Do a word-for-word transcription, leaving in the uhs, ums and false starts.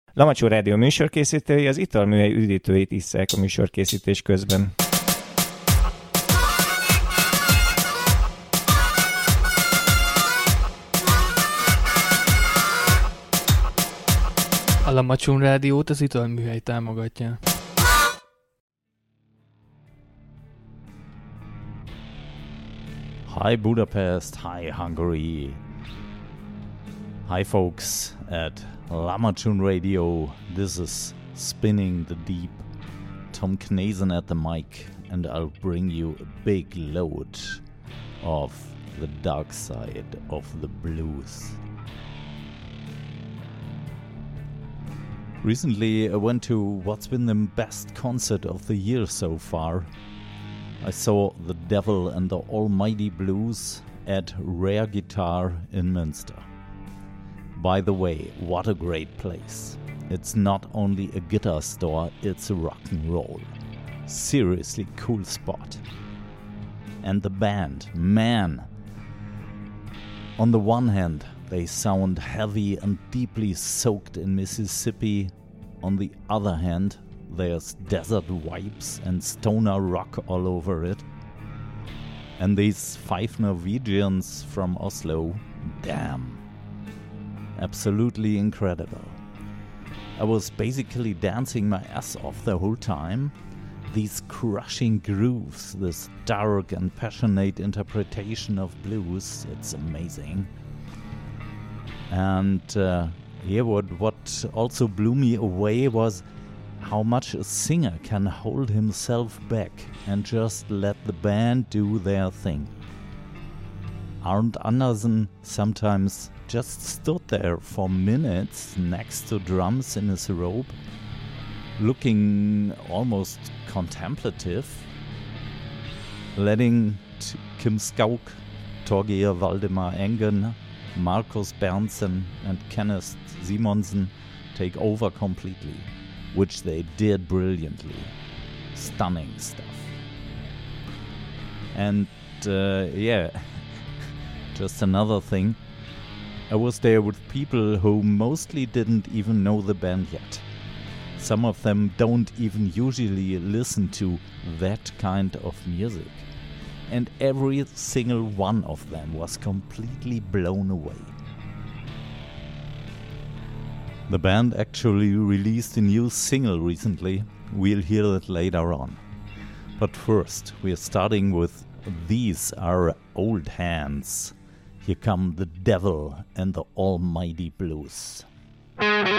Lamacsó Rádió műsorkészítői az italműhely üdítőit isszák a műsorkészítés közben. A Lamacsó Rádiót az italműhely támogatja. Hi Budapest, hi Hungary. Hi folks at Lamachun Radio. This is Spinning the Deep. Tom Knazen at the mic, and I'll bring you a big load of the dark side of the blues. Recently I went to what's been the best concert of the year so far. I saw The Devil and the Almighty Blues at Rare Guitar in Münster. By the way, what a great place. It's not only a guitar store, it's a rock and roll. Seriously cool spot. And the band, man. On the one hand, they sound heavy and deeply soaked in Mississippi. On the other hand, there's desert vibes and stoner rock all over it. And these five Norwegians from Oslo, damn. Absolutely incredible. I was basically dancing my ass off the whole time. These crushing grooves, this dark and passionate interpretation of blues, it's amazing. And uh, yeah, what, what also blew me away was how much a singer can hold himself back and just let the band do their thing. Arnd Andersen sometimes just stood there for minutes next to drums in his robe, looking almost contemplative, letting t- Kim Skauk, Torgeir Valdemar Engen, Markus Berntsen and Kenneth Simonsen take over completely, which they did brilliantly. Stunning stuff. And uh, yeah, just another thing. I was there with people who mostly didn't even know the band yet. Some of them don't even usually listen to that kind of music. And every single one of them was completely blown away. The band actually released a new single recently. We'll hear it later on. But first, we're starting with These Are Old Hands. Here come The Devil and the Almighty Blues.